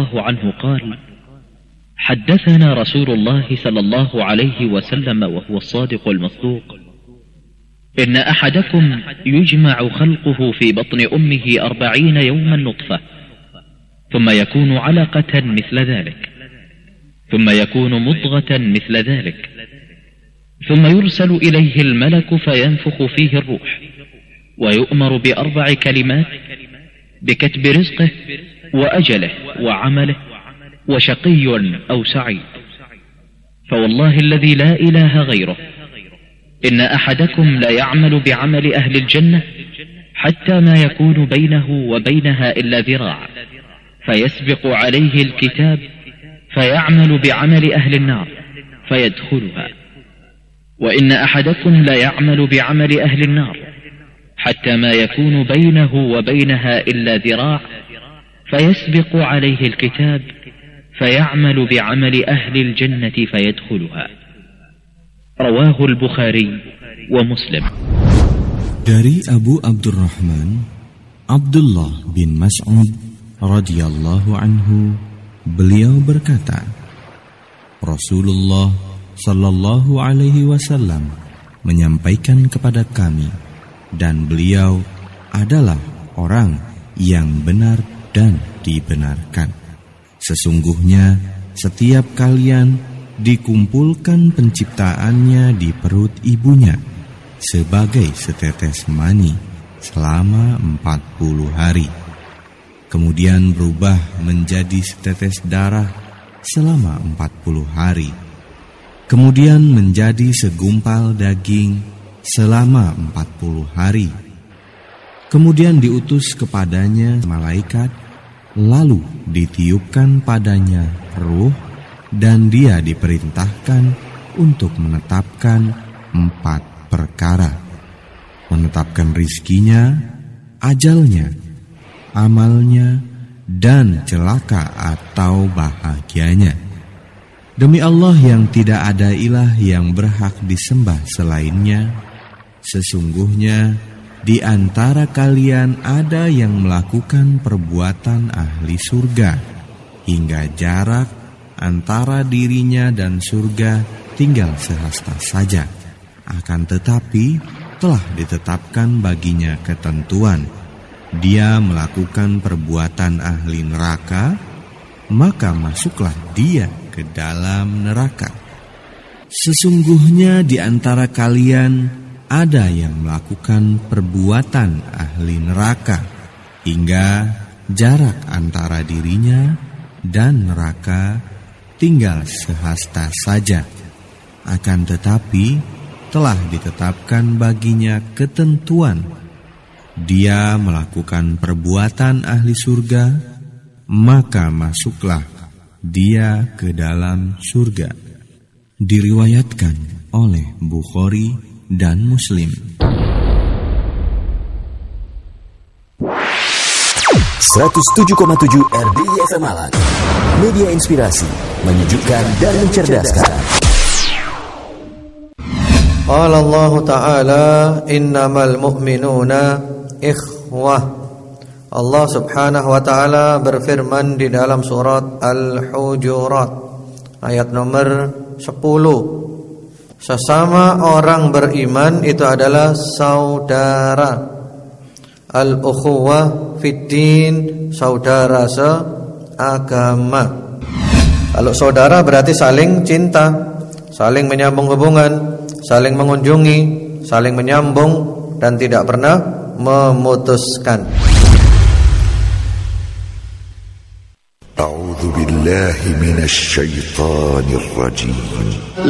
الله عنه قال: حدثنا رسول الله صلى الله عليه وسلم وهو الصادق المصدوق: إن أحدكم يجمع خلقه في بطن أمه 40 يوما نطفة، ثم يكون علقة مثل ذلك، ثم يكون مضغة مثل ذلك، ثم يرسل إليه الملك فينفخ فيه الروح، ويؤمر ب4 كلمات: بكتب رزقه وأجله وعمله وشقي أو سعيد. فوالله الذي لا إله غيره إن أحدكم لا يعمل بعمل أهل الجنة حتى ما يكون بينه وبينها إلا ذراع، فيسبق عليه الكتاب فيعمل بعمل أهل النار فيدخلها. وإن أحدكم لا يعمل بعمل أهل النار حتى ما يكون بينه وبينها إلا ذراع، فيسبق عليه الكتاب فيعمل بعمل أهل الجنة فيدخلها. رواه البخاري ومسلم. Dari Abu Abdurrahman Abdullah bin Mas'ud radhiyallahu anhu, beliau berkata, Rasulullah sallallahu alaihi wasallam menyampaikan kepada kami, dan beliau adalah orang yang benar dan dibenarkan. Sesungguhnya setiap kalian dikumpulkan penciptaannya di perut ibunya sebagai setetes mani selama 40 hari. Kemudian berubah menjadi setetes darah selama 40 hari. Kemudian menjadi segumpal daging selama 40 hari. Kemudian diutus kepadanya malaikat, lalu ditiupkan padanya ruh, dan dia diperintahkan untuk menetapkan 4 perkara: menetapkan rizkinya, ajalnya, amalnya, dan celaka atau bahagianya. Demi Allah yang tidak ada ilah yang berhak disembah selainnya, sesungguhnya di antara kalian ada yang melakukan perbuatan ahli surga, hingga jarak antara dirinya dan surga tinggal sehasta saja. Akan tetapi telah ditetapkan baginya ketentuan. Dia melakukan perbuatan ahli neraka, maka masuklah dia ke dalam neraka. Sesungguhnya di antara kalian ada yang melakukan perbuatan ahli neraka, hingga jarak antara dirinya dan neraka tinggal sehasta saja. Akan tetapi telah ditetapkan baginya ketentuan. Dia melakukan perbuatan ahli surga, maka masuklah dia ke dalam surga. Diriwayatkan oleh Bukhari dan Muslim. 107,7 RDI FM Malang, media inspirasi, menyejukkan dan mencerdaskan. Qala Allah Ta'ala, innamal mu'minuna ikhwah. Allah Subhanahu wa Ta'ala berfirman di dalam surat Al-Hujurat ayat nomor 10, sesama orang beriman itu adalah saudara. Al-ukhuwah fiddin, saudara seagama. Kalau saudara berarti saling cinta, saling menyambung hubungan, saling mengunjungi, saling menyambung, dan tidak pernah memutuskan. A'udzu billahi minasy syaithanir rajim.